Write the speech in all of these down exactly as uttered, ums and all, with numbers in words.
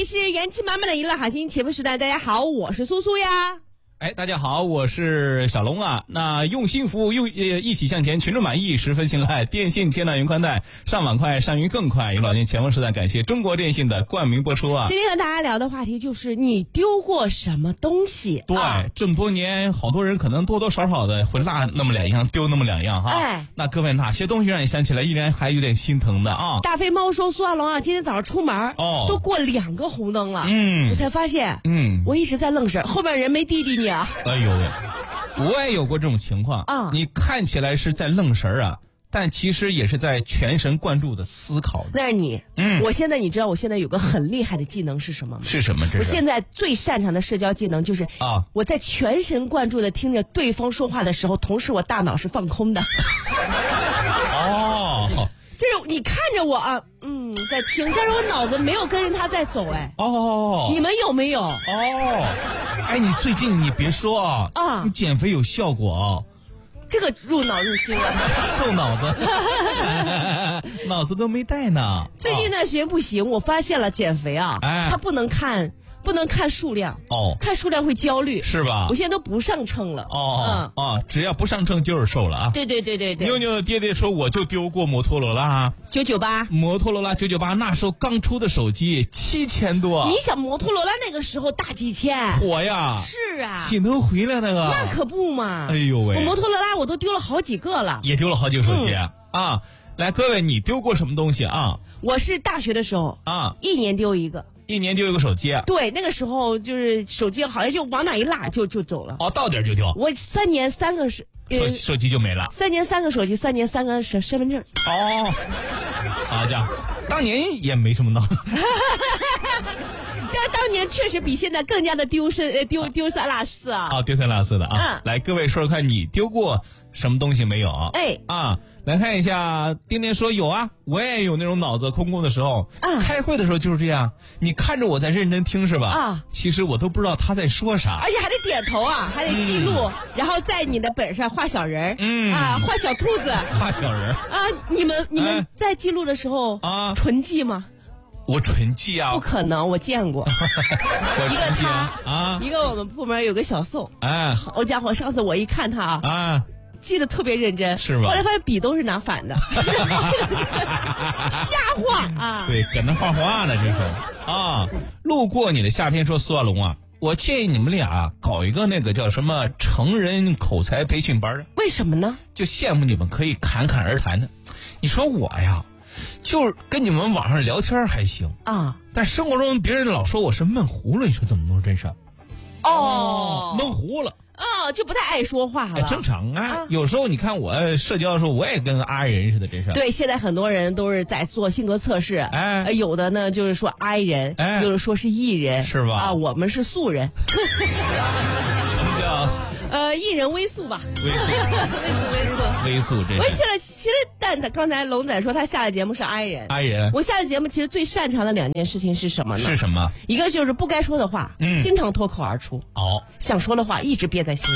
里是元气满满的娱乐好心节目时代，大家好，我是苏苏呀。 哎，大家好，我是小龙啊。那用心服务，用呃一起向前，群众满意，十分信赖。电信千兆云宽带，上网快，上云更快。娱乐好前锋时代，感谢中国电信的冠名播出啊。 今天和大家聊的话题就是你丢过什么东西？ 对， 啊、 这么多年，好多人可能多多少少的会落那么两样，丢那么两样哈。 哎， 那各位哪些东西让你想起来依然还有点心疼的啊？ 大飞猫说苏亚龙啊，今天早上出门哦， 都过两个红灯了， 嗯， 我才发现， 嗯， 我一直在愣神，后面人没滴滴你啊。 哎呦喂！我也有过这种情况啊， 你看起来是在愣神啊，但其实也是在全神贯注的思考。 那是你， 嗯， 我现在你知道我现在有个很厉害的技能是什么吗？ 是什么？这是我现在最擅长的社交技能就是啊， 我在全神贯注的听着对方说话的时候，同时我大脑是放空的。 哦。 就是你看着我啊，嗯，在听，但是我脑子没有跟着他在走，哎。 哦。 你们有没有？ 哦。哎，你最近你别说啊， 啊， 你减肥有效果啊。 这个入脑入心了。 瘦脑子，脑子都没带呢。 最近一段时间不行，我发现了减肥啊， 哎， 它不能看。不能看数量哦， 看数量会焦虑， 是吧？ 我现在都不上称了。 哦， 嗯哦，只要不上称就是瘦了啊。 对对对对对。 妞妞爹爹说我就丢过摩托罗拉九九八， 摩托罗拉九九八，那时候刚出的手机七千多。 你想摩托罗拉那个时候大几千， 火呀！ 是啊， 心头回来那个， 那可不嘛。 哎呦喂， 我摩托罗拉我都丢了好几个了， 也丢了好几个手机、嗯、啊。来，各位，你丢过什么东西啊？ 我是大学的时候啊， 一年丢一个。 一年丢一个手机， 对，那个时候就是手机好像就往哪一落就就走了。 哦，到点就丢。 我三年三个手手手机就没了。 三年三个手机，三年三个身身份证。 哦，好家伙，当年也没什么脑子。 但当年确实比现在更加的丢身呃丢丢三落四啊。 啊，丢三落四的啊。 嗯、 来，各位说说看，你丢过什么东西没有？ 哎啊。来看一下，丁丁说有啊，我也有那种脑子空空的时候啊。开会的时候就是这样，你看着我在认真听是吧？ 啊， 其实我都不知道他在说啥， 而且还得点头啊，还得记录，嗯、然后在你的本上画小人， 嗯啊，画小兔子， 画小人啊。你们你们在记录的时候啊， 纯记吗？ 我纯记啊， 不可能，我见过。 我一个他啊， 一个我们部门有个小宋， 哎， 好家伙，上次我一看他啊。 记得特别认真， 是吧？ 后来发现笔都是拿反的，瞎画啊！ 对，搁那画画呢，这是啊。路过你的夏天说苏亚龙啊，我建议你们俩搞一个那个叫什么成人口才培训班。 为什么呢？ 就羡慕你们可以侃侃而谈的。你说我呀，就跟你们网上聊天还行啊， 但生活中别人老说我是闷葫芦，你说怎么能真事？ 哦， 闷葫芦。 啊、哦，就不太爱说话了。 正常啊， 啊有时候你看我社交的时候，我也跟个 I 人似的，真是。 对，现在很多人都是在做性格测试， 哎， 有的呢就是说 I 人， 哎， 有的说是 E 人， 是吧？ 啊，我们是素人。 什么叫？ 呃，一人微素吧。 微素， 微素，微素， 微素，这。 我下了，其实但刚才龙仔说他下的节目是 I 人 ，I 人。 我下的节目其实最擅长的两件事情是什么呢？ 是什么？ 一个就是不该说的话， 嗯， 经常脱口而出。 哦， 想说的话一直憋在心里。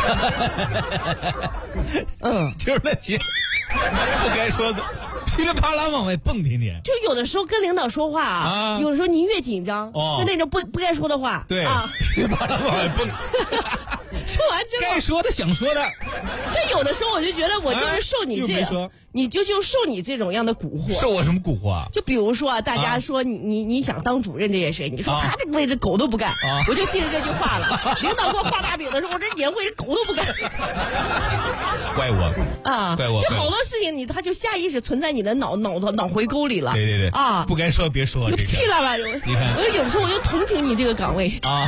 嗯，就是那些不该说的，噼里啪啦往外蹦，天天。 就有的时候跟领导说话啊， 啊有的时候你越紧张， 哦， 就那种不不该说的话， 对啊， 噼里啪啦往外蹦。 说完之后， 该说的想说的。 但有的时候我就觉得我就是受你这个，你就就受你这种样的蛊惑。 受我什么蛊惑啊？ 就比如说啊，大家说你、啊、你你想当主任这件事，你说他这个位置狗都不干， 啊、 我就记着这句话了。啊、领导给我画大饼的时候，我这年会狗都不干。 怪我啊！ 怪我！ 就好多事情你他就下意识存在你的脑脑脑回沟里了。 对对对啊！ 不该说别说。 你屁了吧！ 你看， 我有时候我就同情你这个岗位啊。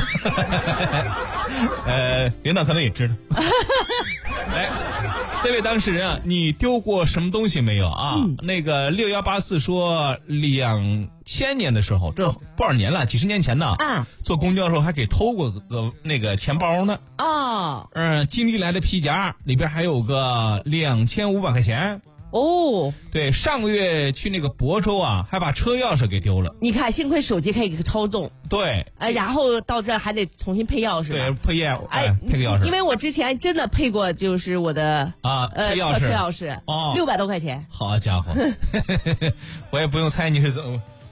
呃，领导可能也知道。来 ，C 位当事人啊，你丢过什么东西没有啊？嗯、那个六幺八四说，两千年的时候，这多少年了？几十年前呢？ 啊， 坐公交的时候还给偷过个那个钱包呢。 哦， 嗯，金利来的皮夹里边还有个两千五百块钱。 哦， 对，上个月去那个亳州啊，还把车钥匙给丢了。 你看，幸亏手机可以给操纵。 对， 呃，然后到这还得重新配钥匙。 对，配钥， 哎， 配个钥匙。 因为我之前真的配过，就是我的啊， 呃， 车钥匙， 车钥匙， 哦， 六百多块钱。 好家伙，我也不用猜你是怎么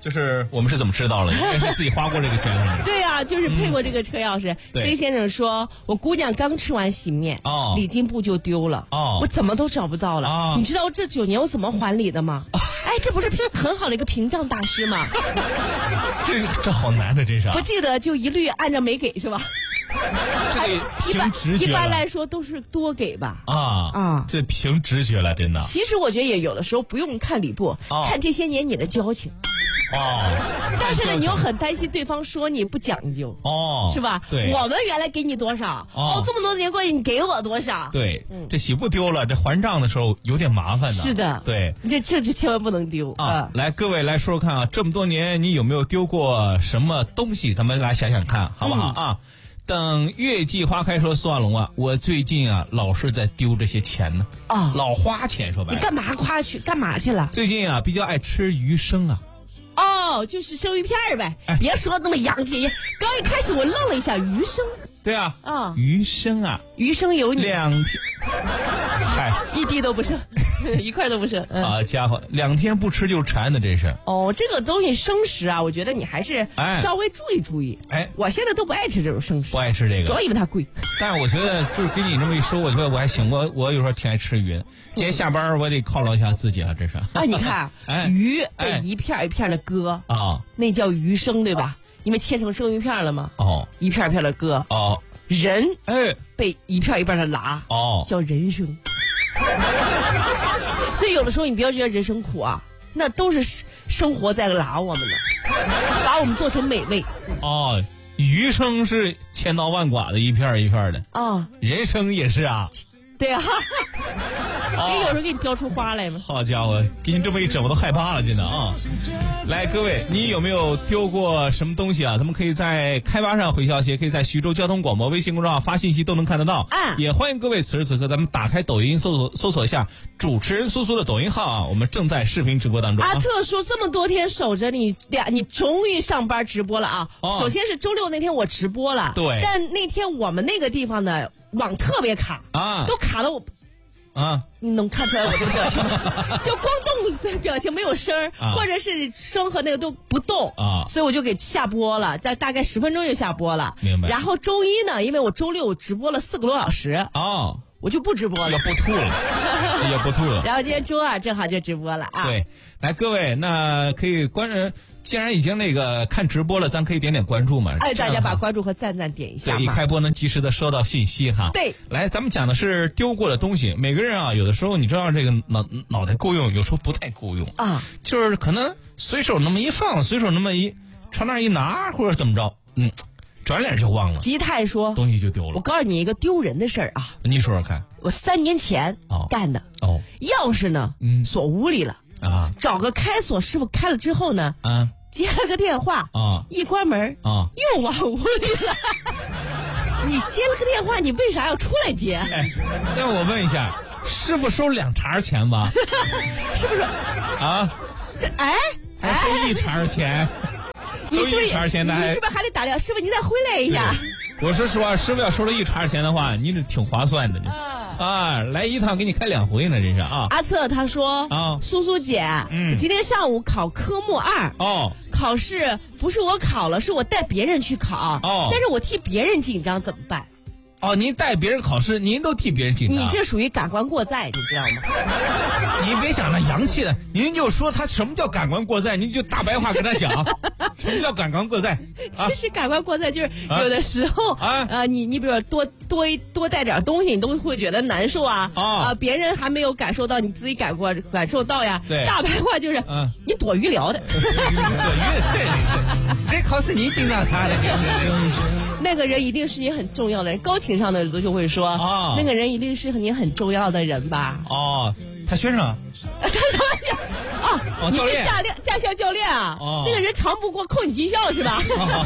就是我们是怎么知道了？应该是自己花过这个钱了。 对呀、啊，就是配过这个车钥匙。嗯、C 先生说，我姑娘刚吃完洗面，哦，礼金簿就丢了，哦，我怎么都找不到了。哦、你知道这九年我怎么还礼的吗？哦、哎，这不是很好的一个屏障大师吗？ 这这好难的，这是。 不记得就一律按照没给是吧？ 这得凭直觉。 一般来说都是多给吧。 啊啊，这凭直觉了，真的。 其实我觉得也有的时候不用看礼簿，哦、看这些年你的交情。哦，但是呢，你又很担心对方说你不讲究，哦，是吧？ 对， 我们原来给你多少，哦，哦这么多年过去，你给我多少？ 对，嗯、这洗不丢了，这还账的时候有点麻烦的。 是的， 对， 这这这千万不能丢啊！ 啊来，各位来说说看啊，这么多年你有没有丢过什么东西？咱们来想想看，好不好、嗯、啊？等月季花开说，苏万龙啊，我最近啊老是在丢这些钱呢，啊、哦，老花钱，说白了。 你干嘛花去？干嘛去了？ 最近啊比较爱吃鱼生啊。 哦，就是生鱼片儿呗，哎、别说那么洋气。刚一开始我愣了一下，鱼生。 对啊，啊、哦，鱼生啊， 鱼生有你两天，嗨， 一滴都不剩，一块都不剩。 嗯、好家伙，两天不吃就馋的，这是。 哦，这个东西生食啊，我觉得你还是稍微注意注意。哎，我现在都不爱吃这种生食， 不爱吃这个， 主要因为它贵。 但是我觉得，就是给你这么一说，我觉得我还行。我我有时候挺爱吃鱼的。今天下班我得犒劳一下自己啊，这是。 啊，你看，哎、鱼被一片一片的割啊、哦，那叫鱼生，对吧？你们切成生鱼片了吗？哦，一片一片的割。哦，人哎被一片一片的拉。哦，叫人生。所以有的时候你不要觉得人生苦啊，那都是生活在拉我们呢，把我们做成美味。 哦，鱼生是千刀万剐的，一片一片的。啊、哦，人生也是啊。 对啊，也有人给你标出花来吗？ 好家伙，给你这么一整我都害怕了，真的啊！来，各位，你有没有丢过什么东西啊？咱们可以在开发上回消息，可以在徐州交通广播微信公众号发信息都能看得到。啊，也欢迎各位此时此刻咱们打开抖音搜索搜索一下主持人苏苏的抖音号啊，我们正在视频直播当中。 阿特说这么多天守着你俩，你终于上班直播了啊！哦、首先是周六那天我直播了，对，但那天我们那个地方呢网特别卡啊，都卡了我。啊，你能看出来我这个表情吗？就光动的表情没有声儿、啊，或者是声和那个都不动啊，所以我就给下播了，在大概十分钟就下播了。 明白。 然后周一呢，因为我周六直播了四个多小时哦，我就不直播了， 也不吐了，也不吐了。 然后今天周二正好就直播了啊。 对，来各位，那可以关注。既然已经那个看直播了，咱可以点点关注嘛。 哎，大家把关注和赞赞点一下嘛。 对，一开播能及时的收到信息哈。 对， 来，咱们讲的是丢过的东西。每个人啊，有的时候你知道这个脑脑袋够用，有时候不太够用啊。就是可能随手那么一放，随手那么一朝那一拿，或者怎么着，嗯，转脸就忘了。 吉泰说， 东西就丢了。 我告诉你一个丢人的事儿啊， 你说说看。 我三年前干的哦，钥匙呢，嗯，锁屋里了啊，找个开锁师傅开了之后呢，啊。接了个电话啊，一关门啊，又往屋里了。你接了个电话，你为啥要出来接？ 哎，那我问一下，师傅收两茬钱吧？ 是不是？ 啊， 这哎哎，收一茬钱， 你是不是？你是不是还得打电话？师傅，你再回来一下。 我说实话，师傅要收了一茬钱的话，你这挺划算的呢。啊，来一趟给你开两回呢，这是啊。 阿策他说啊，苏苏姐，嗯，今天上午考科目二哦，考试不是我考了，是我带别人去考哦，但是我替别人紧张怎么办？ 哦，您带别人考试，您都替别人紧张， 你这属于感官过载，你知道吗？ 你别讲那洋气的，您就说他什么叫感官过载，您就大白话跟他讲，什么叫感官过载？ 啊、其实感官过载就是有的时候啊，呃，你你比如说多多多带点东西，你都会觉得难受啊啊、呃，别人还没有感受到，你自己感过感受到呀。对，大白话就是，嗯，你躲鱼聊的，躲鱼是这考试你紧张啥的？ 那个人一定是你很重要的人，高情商的人就会说，哦、那个人一定是你很重要的人吧？ 哦，他学生， 他说哦，哦你是驾练驾校教练啊？哦，那个人长不过扣你绩效是吧？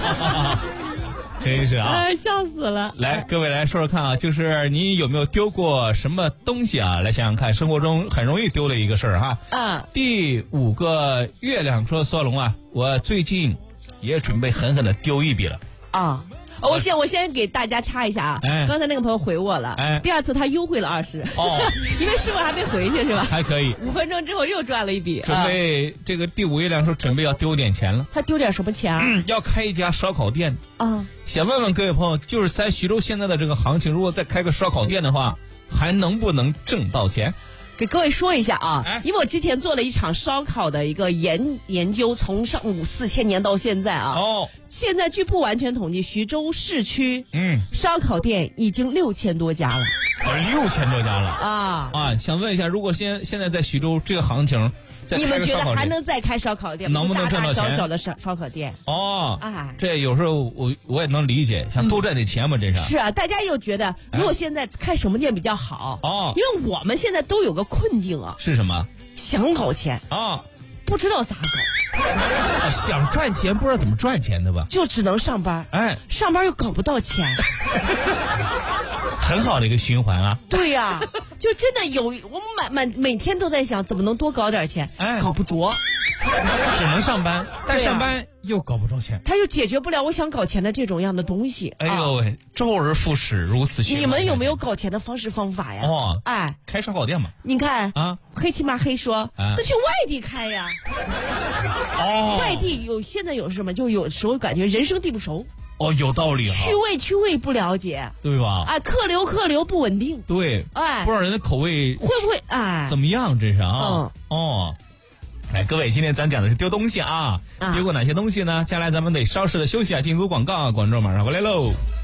真是啊！ 哎，笑死了！ 来，各位来说说看啊，就是你有没有丢过什么东西啊？来想想看，生活中很容易丢的一个事儿哈。嗯。第五个月亮说：“索龙啊，我最近也准备狠狠的丢一笔了。”啊。 我先我先给大家插一下啊，哎、刚才那个朋友回我了，哎、第二次他优惠了二十，哦，因为师傅还没回去是吧？ 还可以， 五分钟之后又赚了一笔。 准备、啊、这个第五月亮说准备要丢点钱了， 他丢点什么钱啊？ 嗯、要开一家烧烤店啊！ 想问问各位朋友，就是在徐州现在的这个行情，如果再开个烧烤店的话，还能不能挣到钱？ 给各位说一下啊，哎、因为我之前做了一场烧烤的一个研研究，从上五四千年到现在啊，哦，现在据不完全统计，徐州市区嗯烧烤店已经六千多家了， 六千多家了啊啊！想问一下，如果现现在在徐州这个行情， 你们觉得还能再开烧烤店吗？能不能挣到钱？ 大大小小的烧烧烤店哦，哎，这有时候我我也能理解，想多赚点钱嘛，这是。 是啊，大家又觉得如果现在开什么店比较好？哦，因为我们现在都有个困境啊。 是什么？ 想搞钱啊，不知道咋搞。想赚钱不知道怎么赚钱的吧？ 就只能上班，哎，上班又搞不到钱。 很好的一个循环啊！ 对呀、啊，就真的有我们每每每天都在想怎么能多搞点钱，哎，搞不着， 只能上班，但上班又搞不着钱， 他又解决不了我想搞钱的这种样的东西。 哎呦喂，啊、周而复始，如此循环。 你们有没有搞钱的方式方法呀？哦，哎， 开烧烤店嘛。 你看啊，黑漆麻黑说，那、啊、去外地开呀。哦，外地有现在有什么？就有时候感觉人生地不熟。 哦，有道理哈。 趣味趣味不了解， 对吧？ 哎，客流客流不稳定， 对，哎，不知道人的口味会不会哎怎么样？这是啊，嗯、哦，哎，各位，今天咱讲的是丢东西啊，啊丢过哪些东西呢？接下来咱们得稍事的休息啊，进组广告啊，观众马上回来喽。